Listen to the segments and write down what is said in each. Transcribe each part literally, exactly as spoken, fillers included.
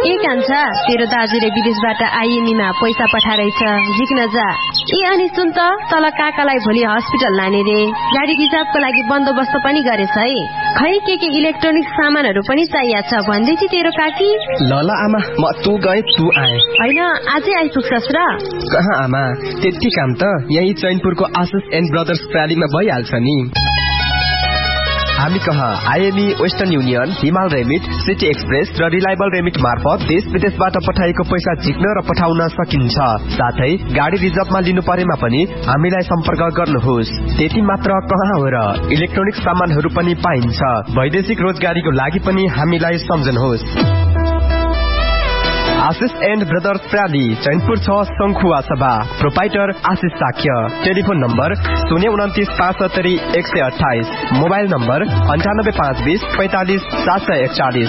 ए कान्छा, तेरो दाजुले विदेशबाट आइएमईमा पैसा पठाइरहेछ, झिक्न जा। ए अनि सुन त, तल काकालाई भोलि हस्पिटल लाने रे, गाडी रिजर्भको लागि बन्दोबस्त पनि गरेछ है। खै के के इलेक्ट्रोनिक सामानहरू पनि चाहिएको छ भन्दै थियो तेरो काकी। ल ल आमा, म तू गए तू आए। होइन, आजै आइपुग्छस् र? कहाँ आमा, त्यति काम त यही चैनपुरको आशिष एन्ड ब्रदर्स प्रालीमा भइहाल्छ नि। हामी कहाँ आइएमई, वेस्टर्न युनियन, हिमाल रेमिट, सिटी एक्सप्रेस र रिलायबल रेमिट मार्फत देश विदेशबाट पठाएको पैसा झिक्न र पठाउन सकिन्छ। साथै गाडी रिजर्भमा लिनु परेमा पनि हामीलाई सम्पर्क गर्नुहोस्। त्यति मात्र कहाँ हो र, इलेक्ट्रोनिक सामानहरू पनि पाइन्छ। वैदेशिक रोजगारीको लागि पनि हामीलाई सम्झनुहोस्। आशिष एन्ड ब्रदर्स प्राली, चैनपुर छ, शंखुवा सभा। प्रोपाइटर आशिष साक्य। टेलिफोन नम्बर शून्य उन्तिस पाँच सत्तरी एक सय अठाइस। मोबाइल नम्बर अन्ठानब्बे पाँच बीस पैंतालिस सात सय एकचालिस।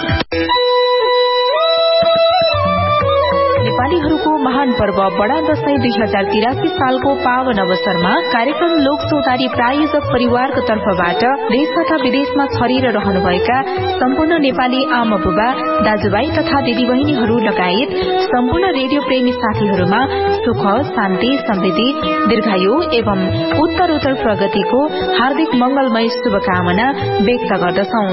नेपालीहरूको महान पर्व बडा दशैं दुई हजार तिरासी सालको पावन अवसरमा कार्यक्रम लोक चौतारी प्रायोजक परिवारको तर्फबाट देश तथा विदेशमा छरिएर रहनुभएका सम्पूर्ण नेपाली आमा बुबा, दाजुभाइ तथा दिदीबहिनीहरू लगायत सम्पूर्ण रेडियो प्रेमी साथीहरूमा सुख, शान्ति, समृद्धि, दीर्घायु एवं उत्तरोत्तर प्रगतिको हार्दिक मंगलमय शुभकामना व्यक्त गर्दछौं।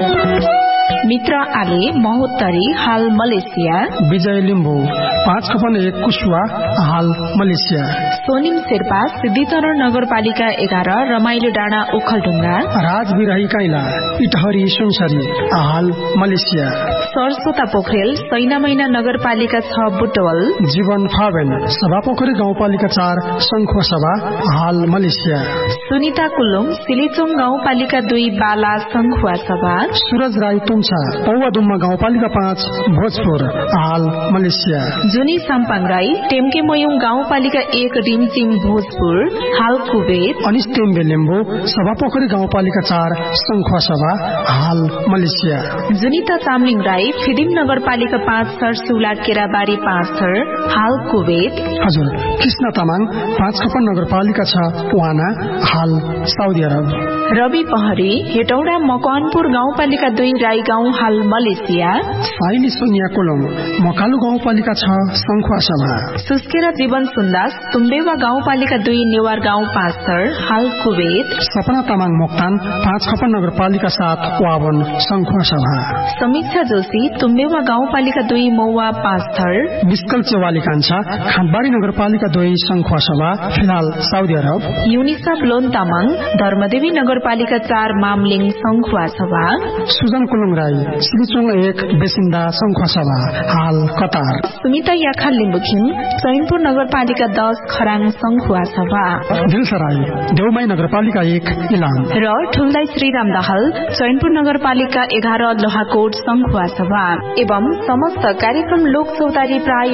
मित्र आले महोत्तरी, हाल मलेसिया। विजय लिम्बू, पाँच खपन एक कुशवा, हाल मलेसिया। सोनिम शेर्पा, सिद्धिचरण नगरपालिका एघार, रमाइलो डाँडा, ओखलढुङ्गा। राज बिराही काइला, इटहरी सुनसरी, हाल मलेसिया। सरस्वता पोखरेल, सैना मैना नगरपालिका छ, बुटवल। जीवन फावेन, सभापोखरी गाउँपालिका चार, शंखुवा सभा, हाल मलेसिया। सुनिता कुलुङ, सिलिचोङ गाउँपालिका दुई, बाला, शंखुवा सभा। सूरज राई तुङसा, पौवादुम्मा गाउँपालिका पाँच, भोजपुर, हाल मलेसिया। जुनी साम्पाङ राई, टेम्के मयुङ गाउँपालिका एक, रिमचिम, भोजपुर, हाल कुवेत। अनिस टेम्बे लिम्बू, सभापोखरी गाउँपालिका चार, शंखुवा सभा, हाल मलेसिया। जुनिता चामलिङ राई, फिदिम नगरपालिका पाँच, सरसिउला, केराबारी, पाँच थर, हाल कुवेत। हजुर, कृष्ण तामाङ, पाँच खपन नगरपालिका छ, वाना, हाल साउदी अरब। रवि पहरी, हेटौडा मकवानपुर गाउँपालिका दुई, राई गाउँ, हाल मलेसिया। साइली सोनिया कोलम, मकालु गाउँपालिका छ, शंखुवा सभा। सुस्केरा जीवन सुन्दास, तुम्बेवा गाउँपालिका दुई, नेवार गाउँ, पाँच थर, हाल कुवेत। सपना तामाङ मोक्तान, पाँच खपन नगरपालिका सात, वावन, शंखुवा सभा। समीक्षा जोशी, तुम्बेवा गाउँपालिका दुई, मौवा, पाँच थर। बिस्कल चेवाली कान्छा, खाँटबारी नगरपालिका दुई, शंखुवा सभा, फिलहाल Saudi Arab. Yunisa blown Tamang, Dharmdevi नगरपालिका चार, मामलिङ, शंखुवा सभा। सुजन कुलुङ राई, सिलिचोङ एक, बेसिन्दा, शंखुवा सभा, हाल कतार। सुमिता याखा लिम्बुखिम, चैनपुर नगरपालिका दस, खराङ, शंखुवा सभा। दिलसराई, देउमाई नगरपालिका एक, इलाम। र ठुल्दाई श्रीराम दाहाल, चैनपुर नगरपालिका एघार, लोहाकोट, शंखुवा सभा। एवं समस्त कार्यक्रम लोक चौतारी प्राय